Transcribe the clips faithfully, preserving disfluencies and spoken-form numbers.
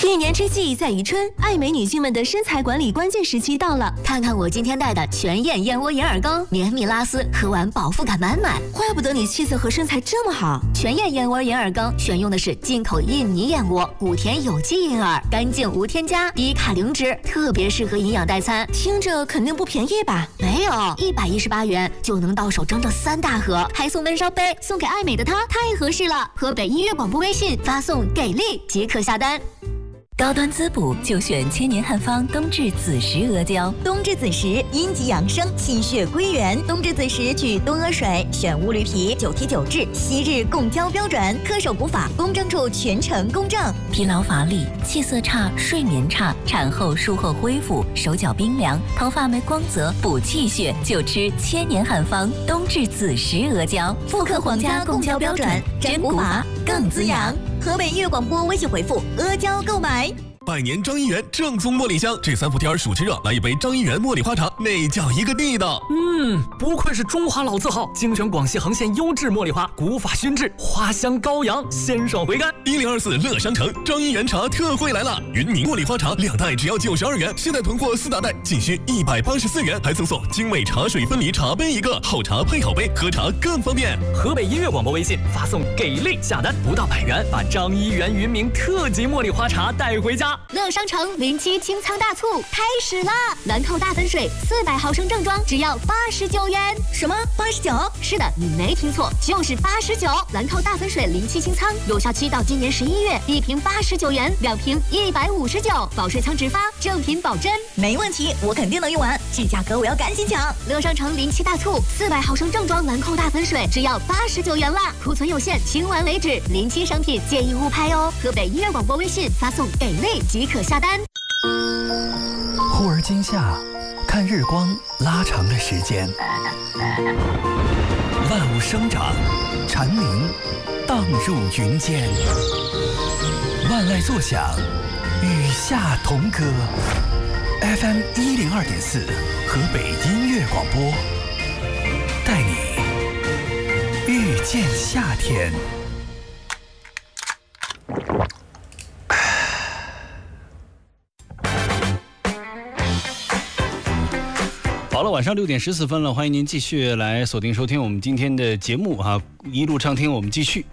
一年之计在于春，爱美女性们的身材管理关键时期到了。 看看我今天带的全燕燕窝眼耳膏，绵密拉丝，喝完饱腹感满满。 怪不得你气色和身材这么好。 全燕燕窝眼耳膏选用的是进口印尼燕窝，古田有机银耳，干净无添加，低卡零脂，特别适合营养代餐。 听着肯定不便宜吧？ 没有，一百一十八元就能到手整整三大盒，还送闷烧杯，送给爱美的她太合适了。河北音乐广播微信发送给力即可下单。 高端滋补就选千年汉方冬至子时阿胶。 冬至子时，阴极养生，气血归元。冬至子时取冬阿水，选乌驴皮，九提九制，昔日供胶标准，恪守古法，公证处全程公证。 疲劳乏力、气色差、睡眠差，产后术后恢复，手脚冰凉，头发没光泽，补气血，就吃千年汉方冬至子时阿胶， 复刻皇家供胶标准，真古法更滋养。河北音乐广播微信回复阿胶购买。 百年张一元正宗茉莉香，这三伏天暑吃热，来一杯张一元茉莉花茶，那叫一个地道。 嗯，不愧是中华老字号，精选广西恒县优质茉莉花，古法熏制，花香高扬，鲜爽回甘。 一零二四乐商城张一元茶特惠来了，云茗茉莉花茶两袋只要九十二元，现在囤货四大袋仅需一百八十四元，还赠送精美茶水分离茶杯一个，好茶配好杯，喝茶更方便。 河北音乐广播微信发送给力下单，不到百元，把张一元云茗特级茉莉花茶带回家。 乐商城零七清仓大促开始啦！兰蔻大粉水四百毫升正装只要八十九元。 什么八十九？ 是的，你没听错，就是八十九。兰蔻大粉水零七清仓有效期到今年十一月，一瓶八十九元，两瓶一百五十九，保税仓直发，正品保真。 没问题，我肯定能用完，这价格我要赶紧抢！ 乐商城零七大促，四百毫升正装兰蔻大粉水只要八十九元啦，库存有限，清完为止。零七商品建议勿拍哦。河北音乐广播微信发送给力即可下单。 忽而今夏，看日光拉长的时间，万物生长，蝉鸣荡入云间，万籁作响，与夏同歌。F M 一零二点四，河北音乐广播，带你遇见夏天。 好了，晚上六点十四分了，欢迎您继续来锁定收听我们今天的节目哈，一路畅听，我们继续。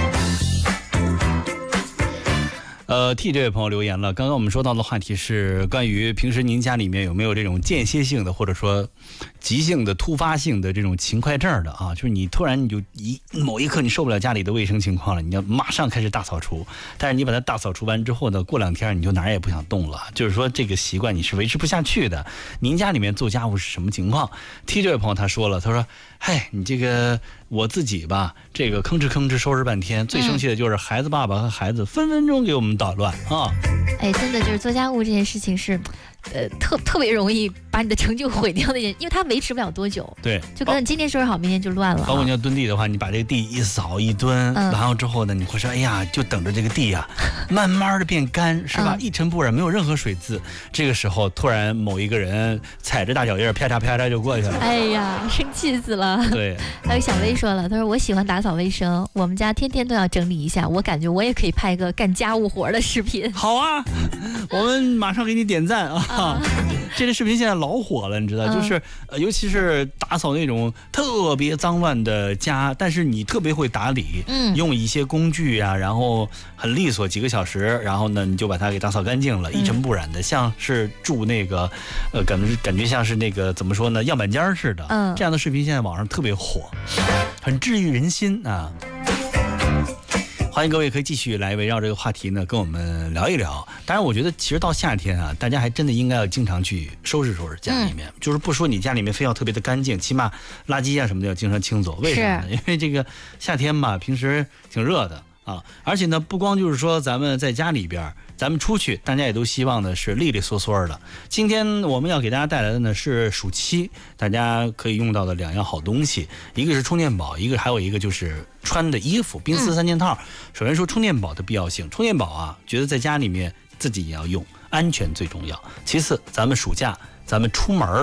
呃 ，T 这位朋友留言了，刚刚我们说到的话题是关于平时您家里面有没有这种间歇性的或者说急性的突发性的这种勤快症的啊，就是你突然你就一某一刻你受不了家里的卫生情况了，你要马上开始大扫除，但是你把它大扫除完之后呢，过两天你就哪儿也不想动了，就是说这个习惯你是维持不下去的。您家里面做家务是什么情况 ？T 这位朋友他说了，他说：“嗨，你这个我自己吧，这个吭哧吭哧收拾半天，最生气的就是孩子爸爸和孩子分分钟给我们捣乱啊！” 哎，真的就是做家务这件事情是，呃，特特别容易把你的成就毁掉的一件，因为它维持不了多久。 对， 就可能今天收拾好，明天就乱了。 包括你要蹲地的话，你把这个地一扫一蹲， 嗯、 然后之后呢，你会说，哎呀，就等着这个地呀、啊，慢慢的变干，是吧？嗯、一尘不染，没有任何水渍。这个时候，突然某一个人踩着大脚印，啪嚓啪嚓就过去了。 哎呀，生气死了。 对， 还有小薇说了，他说我喜欢打扫卫生，我们家天天都要整理一下，我感觉我也可以拍个干家务活的视频。 好啊，我们马上给你点赞啊！啊这个视频现在老火了，你知道，嗯、就是、呃、尤其是打扫那种特别脏乱的家，但是你特别会打理， 嗯， 用一些工具啊，然后很利索，几个小时，然后呢你就把它给打扫干净了，嗯、一尘不染的，像是住那个呃感觉感觉像是那个怎么说呢，样板间似的。 嗯， 这样的视频现在网上特别火，很治愈人心啊。欢迎各位可以继续来围绕这个话题呢跟我们聊一聊。当然我觉得其实到夏天啊，大家还真的应该要经常去收拾收拾家里面、嗯、就是不说你家里面非要特别的干净，起码垃圾啊什么的要经常清走。为什么呢？因为这个夏天嘛，平时挺热的啊，而且呢不光就是说咱们在家里边，咱们出去大家也都希望的是利利索索的。今天我们要给大家带来的呢是暑期大家可以用到的两样好东西，一个是充电宝，一个还有一个就是穿的衣服，冰丝三件套、嗯、首先说充电宝的必要性，充电宝啊觉得在家里面自己也要用，安全最重要。其次咱们暑假咱们出门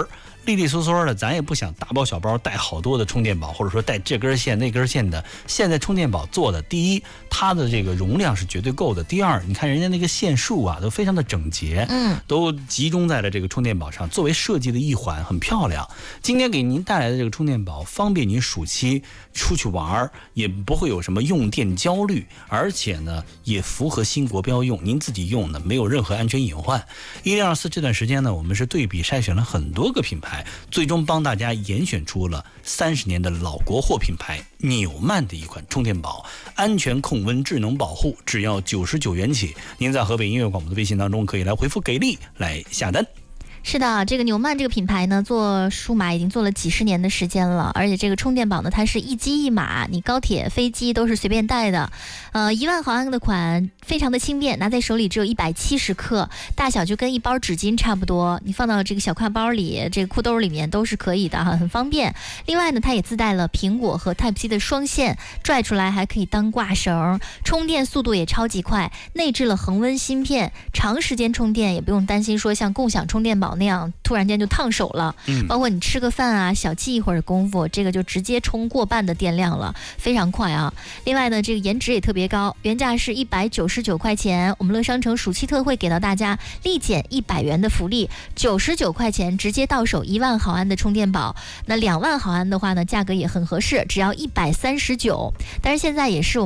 利利索索的，咱也不想大包小包带好多的充电宝，或者说带这根线那根线的。现在充电宝做的，第一，它的这个容量是绝对够的；第二，你看人家那个线束啊，都非常的整洁， 嗯， 都集中在了这个充电宝上，作为设计的一环，很漂亮。今天给您带来的这个充电宝，方便您暑期出去玩，也不会有什么用电焦虑，而且呢，也符合新国标用，您自己用呢没有任何安全隐患。一零二四这段时间呢，我们是对比筛选了很多个品牌，最终帮大家严选出了三十年的老国货品牌纽曼的一款充电宝，安全控温、智能保护，只要九十九元起。您在河北音乐广播的微信当中可以来回复给力来下单。 是的，这个纽曼这个品牌呢，做数码已经做了几十年的时间了，而且这个充电宝呢，它是一机一码，你高铁、飞机都是随便带的。呃，一万毫安的款非常的轻便，拿在手里只有一百七十克，大小就跟一包纸巾差不多，你放到这个小挎包里、这个裤兜里面都是可以的哈，很方便。另外呢，它也自带了苹果和 Type C 的双线，拽出来还可以当挂绳，充电速度也超级快，内置了恒温芯片，长时间充电也不用担心说像共享充电宝那样突然间就烫手了， 嗯， 包括你吃个饭啊，小憩一会儿的功夫，这个就直接充过半的电量了，非常快啊。另外呢，这个颜值也特别高，原价是一百九十九块钱，我们乐商城暑期特惠给到大家立减一百元的福利，九十九块钱直接到手一万毫安的充电宝。那两万毫安的话呢，价格也很合适，只要一百三十九。但是现在也是我们